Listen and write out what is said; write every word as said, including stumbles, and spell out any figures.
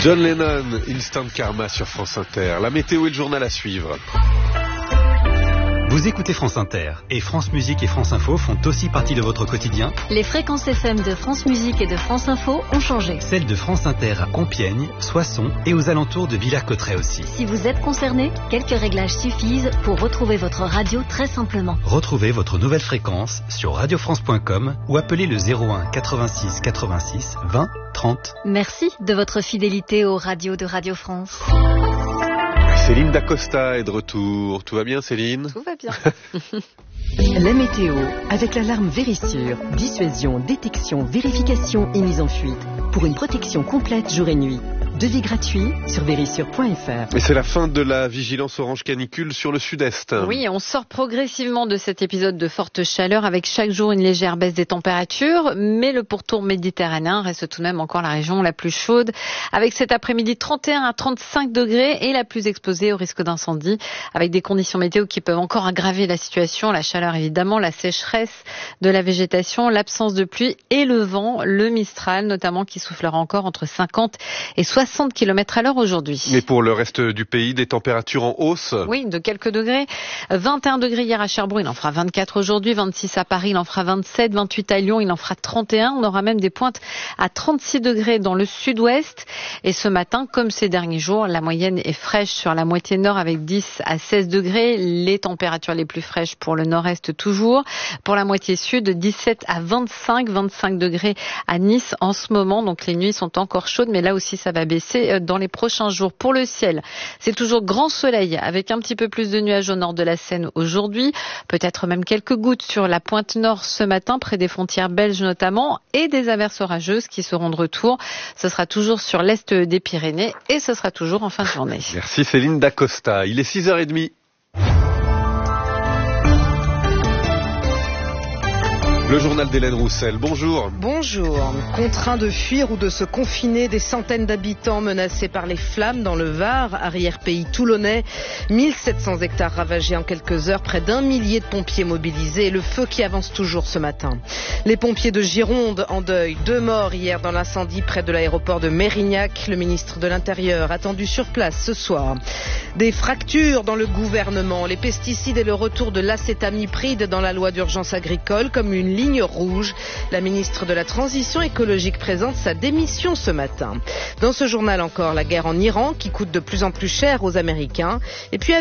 John Lennon, Instant Karma sur France Inter. La météo et le journal à suivre. Vous écoutez France Inter et France Musique et France Info font aussi partie de votre quotidien. Les fréquences F M de France Musique et de France Info ont changé. Celles de France Inter à Compiègne, Soissons et aux alentours de Villers-Cotterêts aussi. Si vous êtes concerné, quelques réglages suffisent pour retrouver votre radio très simplement. Retrouvez votre nouvelle fréquence sur radio france point com ou appelez le zéro un quatre-vingt-six quatre-vingt-six vingt trente. Merci de votre fidélité aux radios de Radio France. Céline Dacosta est de retour. Tout va bien, Céline ? Tout va bien. La météo, avec l'alarme Vérissure. Dissuasion, détection, vérification et mise en fuite. Pour une protection complète jour et nuit. Devis gratuit sur vérissure point f r. Et c'est la fin de la vigilance orange canicule sur le sud-est. Oui, on sort progressivement de cet épisode de forte chaleur avec chaque jour une légère baisse des températures, mais le pourtour méditerranéen reste tout de même encore la région la plus chaude, avec cet après-midi trente et un à trente-cinq degrés et la plus exposée au risque d'incendie, avec des conditions météo qui peuvent encore aggraver la situation, la chaleur évidemment, la sécheresse de la végétation, l'absence de pluie et le vent, le Mistral notamment qui soufflera encore entre cinquante et soixante kilomètres à l'heure aujourd'hui. Mais pour le reste du pays, des températures en hausse ? Oui, de quelques degrés. vingt et un degrés hier à Cherbourg, il en fera vingt-quatre aujourd'hui, vingt-six à Paris, il en fera vingt-sept, vingt-huit à Lyon, il en fera trente et un. On aura même des pointes à trente-six degrés dans le sud-ouest. Et ce matin, comme ces derniers jours, la moyenne est fraîche sur la moitié nord avec dix à seize degrés. Les températures les plus fraîches pour le nord-est toujours. Pour la moitié sud, dix-sept à vingt-cinq, vingt-cinq degrés à Nice en ce moment. Donc les nuits sont encore chaudes, mais là aussi ça va baisser dans les prochains jours. Pour le ciel, c'est toujours grand soleil avec un petit peu plus de nuages au nord de la Seine aujourd'hui, peut-être même quelques gouttes sur la pointe nord ce matin près des frontières belges notamment et des averses orageuses qui seront de retour. Ce sera toujours sur l'est des Pyrénées et ce sera toujours en fin de journée. Merci Céline Dacosta. Il est six heures trente. Le journal d'Hélène Roussel, bonjour. Bonjour. Contraints de fuir ou de se confiner, des centaines d'habitants menacés par les flammes dans le Var, arrière-pays toulonnais. mille sept cents hectares ravagés en quelques heures, près d'un millier de pompiers mobilisés et le feu qui avance toujours ce matin. Les pompiers de Gironde en deuil, deux morts hier dans l'incendie près de l'aéroport de Mérignac. Le ministre de l'Intérieur attendu sur place ce soir. Des fractures dans le gouvernement, les pesticides et le retour de l'acétamipride dans la loi d'urgence agricole comme une ligne rouge. La ministre de la Transition écologique présente sa démission ce matin. Dans ce journal encore, la guerre en Iran qui coûte de plus en plus cher aux Américains. Et puis